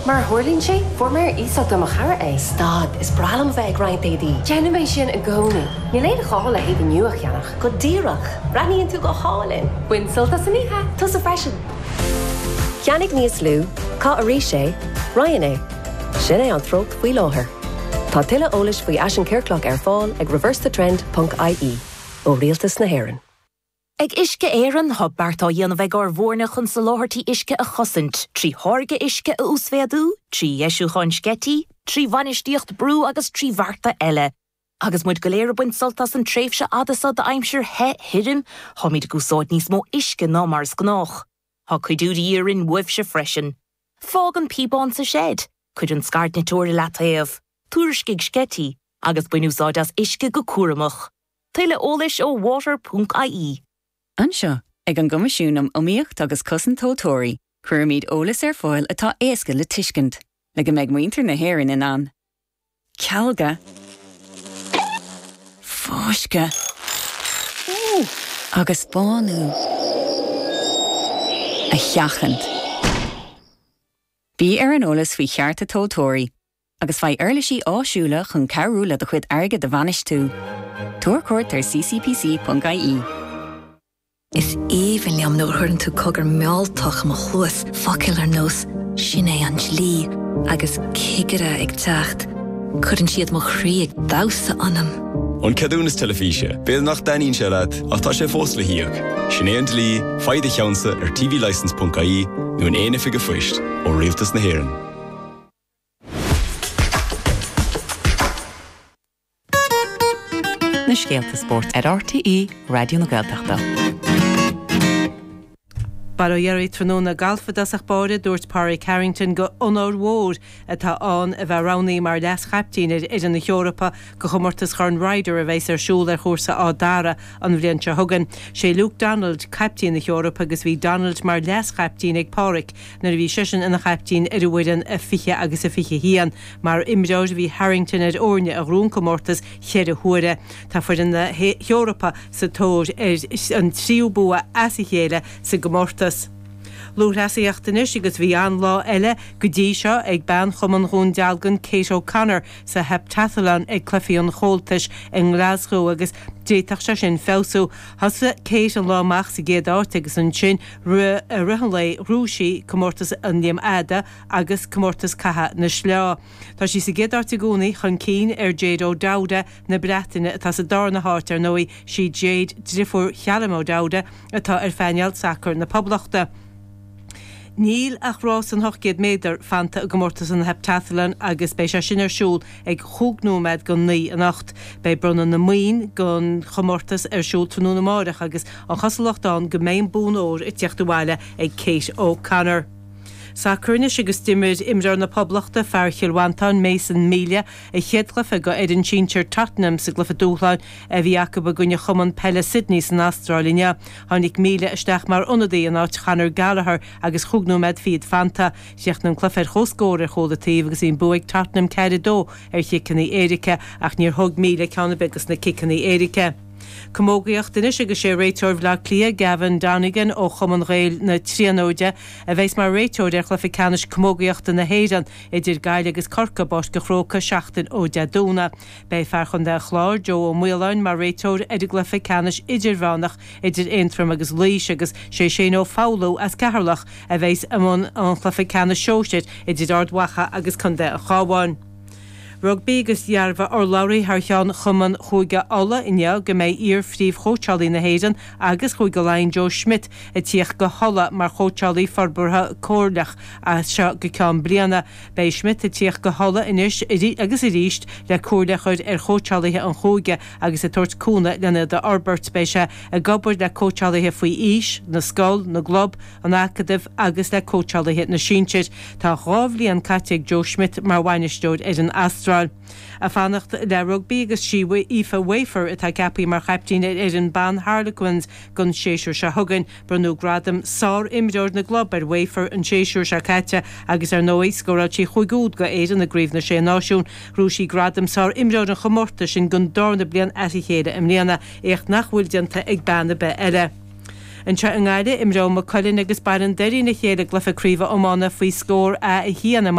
Mar hoorlín sé, for meer ísach am chara é. Stad, is bralam bheith grind édí. Jenna sin a gcónaí. Ní léad chála hí go nuach cheannach. Go díreach, braníonn tú go hálinn. Buin sulta saníthe. Tus a freisin. Cheannig níos lú, cá a rí sé, Ryan é. Sin é an tróg faoi láthair. Tá tuile eolais faoi Ashen Caircloch ar fáil ag reversethetrend.ie ó Rialtas na Héireann. Ag isce éireann tha beartá dhéanamh ag bhórna chun sa láthirtí isce a chosint, trí tháirge isce a úsféadú, trí eisiú chun scetí, trí bhainisteocht brú agus trí bharta eile. Agus muid go léir buint soltas an tréimhse adasa de aimsir he hirim, tha míad gúsáid níos mó isce ná mars gnách. Tha chuidúrí íorin uibhse freisin. Fág an píbán sa shed, chuid an scart na tóir lataíomh, túriscig scetí, agus buinúsáid as isce go cuaramach. Tuile eolais ó water.ie. Anseo, ag an gomasisiúnam omíocht agus cosan tótóirí, chuir míad eolais ar fáil atá éasca le tuiscint, le go méid muintir na Héireann in an. Cealga. Fáisce. Agus bánú. A cheachant. Bí ar an eolais faoi chearta tótóirí, agus fai airlisí áisiúla chun cearúla do chuid airge de bhanis tú. Tuair cuairt ar ccpc.ie. Is even liam nó chuann tú cogur meáltach am a chuas faciil ar nós sin é an slí agus cigire ag teacht. Cuireann siad mo chrí ag dása anam. An cadúnas telefíse, béad nach daíonn se leat ach tá sé fós le hiíoch. Sin é an dlí, faide cheansa ar tvlicense.ie nó an éana fiige foist ó Rialtas na Héireann. Na Scéalta Sport ar RTE Radio na Gaeltachta. Baróirí tróna galfadas ach báide dúirt Pádraig Harrington go onóir mhór atá an a bheith rannaí mar leas chaptín ar na Eorpa go chomórtas chun Ryder a bheits ar siúl ar chósa á dara an bhliainte thugan. Sé Luke Donald captín na Eorpa agus bhí Donald mar leas chaptín ag Pádraig nar bhí sisin ina chaptín ar bhuiidan a fiche agus a fiche hían mar imreoid bhí Harrington ar orne a rún chomórtas chéad a thuaire. Tá fuidir na Eorpa sa tóir ar an tríú bua as i chéile sa gomórtas. Lúthrasaíochtanis agus bhí an lá eile go dtí seo ag ban chuman rún dealgan Kate O'Connor sa heptathlon ag clufií an chóltais in Glasgow agus déiteach se sin felsú. Hasla Kate an lámach sa géad áit agus an sin ruhan le rúsí comórtas an níam ada agus comórtas catha na sleá. Tá sí sa géad áit gúnaí chun cín ar Jade O'Dowda na Breataine atá sa dar na háit ar nói sí Jade drifúr Chealam O'Dowda atá ar feineal sacr na poblachta. Níl ach rás an 8 méadar fanta a gomórtas an heptathlon agus bei se sin ar siúl ag chúgnúmed gon 9 an 8 bei brunna na muin gon chomórtas ar siúl trúna na márach agus an chasalachtáin go méin bún óir i teachta bhaile ag Kate O'Connor. Sa cúrnis agus dimid imreoir na poblachta fear Chilwantáin Mason míle a chéadglafa go éidir tíntir Tottenham sa glufa dúchláin a bhí acu ba gunne chuman Pelle Sydney san Austrráline. Tháinig míle isteach mar onadaí an áit Conor Gallagher agus chugnúmed fiad fanta seach na clufir chóscóir ar chódatíh agus íon buig Tottenham cead dó ar chicannaí Éirice ach níor thug míle ceanna begus na cicannaí Éirice. Comógaíocht inis agus sé réiteoir bhla clia Gavin Donegan ó chuman réil na tríanóide a bheits mar réiteoir ar chluficanis comógaíochta na Héireann idir Gael agus Corca bos go chróca seachtain ó deadúna. Bei fearchun de chláir Joe O'Muileáin mar réiteoir idir gluficanis idir bhánach idir Intrum agus Laois agus sé nó fáulú as ceharlach a bheits amón an chluficanis seoisiid idir ardwacha agus chun de a chábháin. Rugby agus dhearbha ar Lowry Harcheán chuman chuige alla inne go méid ír fríomh chótealaí na Héireann agus chuig go lein Joe Schmidt a tíoch go holla mar chótealaí forbartha cóirlach a seo go ceann bliana. Bei Schmidt a tíoch go holla inis agus i ríist le cóirlachuid ar chótealaithe an chóige agus a tuairt cúna lena de Albert bei se a gobar le chótealaithe faoi ís, na Scoil, na Glob, an Acadamh agus le chótealaithe na Síntear. Tá rábhlí an caiteag Joe Schmidt mar bhainisteoid ar an Astral. A fannacht le rugby agus síha Aoife Wafer atá ceapaí mar chaptíine ar an ban Harlequins gon séisiúr se thugann brunú gradam sár imreoir na Glob ar Wafer an séisiúr se caite agus ar nóí scóráiltí chuigúd go éidir na gríomh na sé náisiún rúsí gradam sár imreoir an chomórta sin gon dorna blian as i chéad im líana écht nachhfuil dianta ag banna be eile. An tre an gáide imreoir má Colin agus baran deirí na chéad glufa críomha ómána faoi scór a híana